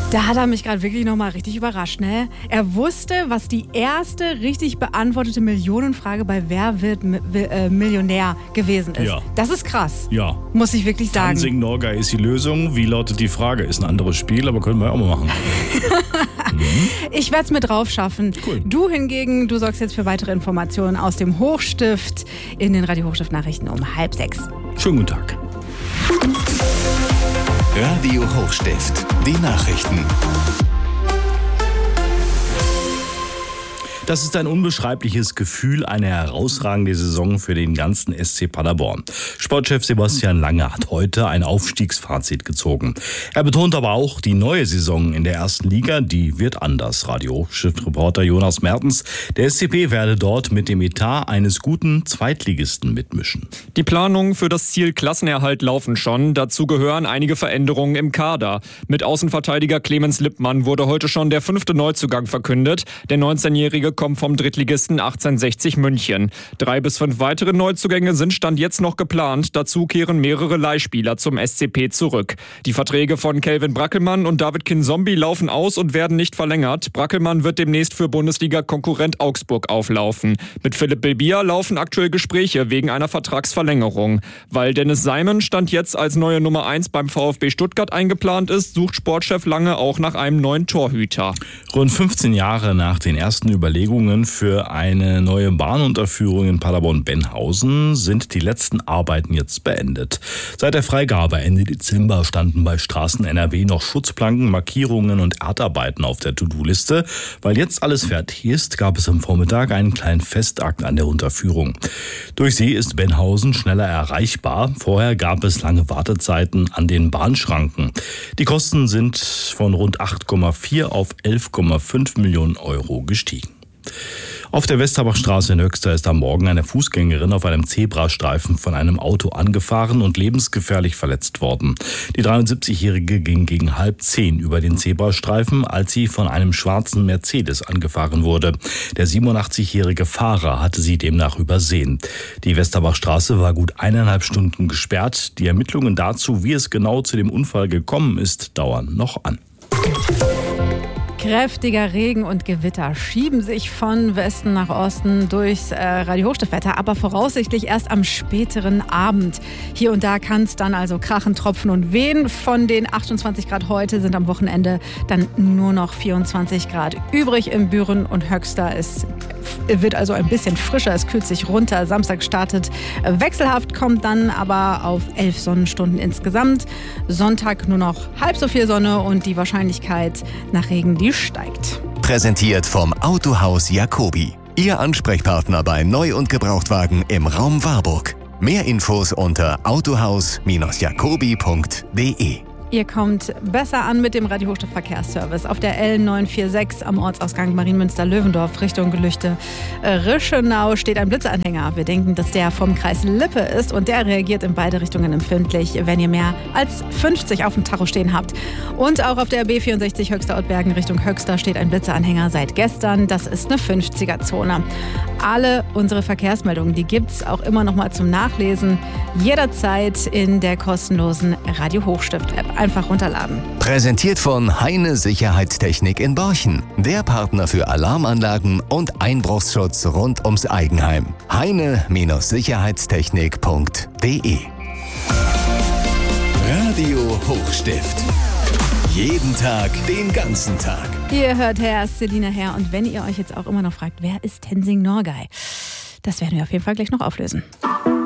Da hat er mich gerade wirklich nochmal richtig überrascht, ne? Er wusste, was die erste richtig beantwortete Millionenfrage bei Wer wird Millionär gewesen ist. Ja. Das ist krass. Ja. Muss ich wirklich sagen. Tenzing Norgay ist die Lösung. Wie lautet die Frage? Ist ein anderes Spiel, aber können wir ja auch mal machen. Ich werde es mit drauf schaffen. Cool. Du hingegen, du sorgst jetzt für weitere Informationen aus dem Hochstift in den Radio Hochstift Nachrichten um 5:30. Schönen guten Tag. Radio Hochstift, die Nachrichten. Das ist ein unbeschreibliches Gefühl, eine herausragende Saison für den ganzen SC Paderborn. Sportchef Sebastian Lange hat heute ein Aufstiegsfazit gezogen. Er betont aber auch, die neue Saison in der ersten Liga, die wird anders. Radio Hochstift-Reporter Jonas Mertens, der SCP werde dort mit dem Etat eines guten Zweitligisten mitmischen. Die Planungen für das Ziel Klassenerhalt laufen schon. Dazu gehören einige Veränderungen im Kader. Mit Außenverteidiger Clemens Lippmann wurde heute schon der 5. Neuzugang verkündet. Der 19-Jährige kommt vom Drittligisten 1860 München. 3 bis 5 weitere Neuzugänge sind Stand jetzt noch geplant. Dazu kehren mehrere Leihspieler zum SCP zurück. Die Verträge von Kelvin Brackelmann und David Kinzombie laufen aus und werden nicht verlängert. Brackelmann wird demnächst für Bundesliga-Konkurrent Augsburg auflaufen. Mit Philipp Bilbia laufen aktuell Gespräche wegen einer Vertragsverlängerung. Weil Dennis Seimen Stand jetzt als neue Nummer 1 beim VfB Stuttgart eingeplant ist, sucht Sportchef Lange auch nach einem neuen Torhüter. Rund 15 Jahre nach den ersten Überlegungen für eine neue Bahnunterführung in Paderborn-Benhausen sind die letzten Arbeiten jetzt beendet. Seit der Freigabe Ende Dezember standen bei Straßen NRW noch Schutzplanken, Markierungen und Erdarbeiten auf der To-Do-Liste. Weil jetzt alles fertig ist, gab es am Vormittag einen kleinen Festakt an der Unterführung. Durch sie ist Benhausen schneller erreichbar. Vorher gab es lange Wartezeiten an den Bahnschranken. Die Kosten sind von rund 8,4 auf 11,5 Millionen Euro gestiegen. Auf der Westerbachstraße in Höxter ist am Morgen eine Fußgängerin auf einem Zebrastreifen von einem Auto angefahren und lebensgefährlich verletzt worden. Die 73-Jährige ging gegen 9:30 über den Zebrastreifen, als sie von einem schwarzen Mercedes angefahren wurde. Der 87-jährige Fahrer hatte sie demnach übersehen. Die Westerbachstraße war gut 1,5 Stunden gesperrt. Die Ermittlungen dazu, wie es genau zu dem Unfall gekommen ist, dauern noch an. Kräftiger Regen und Gewitter schieben sich von Westen nach Osten durchs Radio Hochstiftwetter, aber voraussichtlich erst am späteren Abend. Hier und da kann es dann also krachen, tropfen und wehen. Von den 28 Grad heute sind am Wochenende dann nur noch 24 Grad übrig in Büren und Höxter. Es wird also ein bisschen frischer, es kühlt sich runter. Samstag startet wechselhaft, kommt dann aber auf 11 Sonnenstunden insgesamt. Sonntag nur noch halb so viel Sonne und die Wahrscheinlichkeit nach Regen, die steigt. Präsentiert vom Autohaus Jacobi. Ihr Ansprechpartner bei Neu- und Gebrauchtwagen im Raum Warburg. Mehr Infos unter autohaus-jacobi.de. Ihr kommt besser an mit dem Radio Hochstift Verkehrsservice. Auf der L946 am Ortsausgang Marienmünster-Löwendorf Richtung Gelüchte-Rischenau steht ein Blitzeanhänger. Wir denken, dass der vom Kreis Lippe ist und der reagiert in beide Richtungen empfindlich, wenn ihr mehr als 50 auf dem Tacho stehen habt. Und auch auf der B64 Höxter-Ottbergen Richtung Höxter steht ein Blitzeanhänger seit gestern. Das ist eine 50er-Zone. Alle unsere Verkehrsmeldungen, die gibt's auch immer noch mal zum Nachlesen. Jederzeit in der kostenlosen Radio Hochstift-App. Einfach runterladen. Präsentiert von Heine Sicherheitstechnik in Borchen. Der Partner für Alarmanlagen und Einbruchsschutz rund ums Eigenheim. Heine-Sicherheitstechnik.de. Radio Hochstift. Jeden Tag, den ganzen Tag. Ihr hört Herr Selina Herr und wenn ihr euch jetzt auch immer noch fragt, wer ist Tenzing Norgay? Das werden wir auf jeden Fall gleich noch auflösen.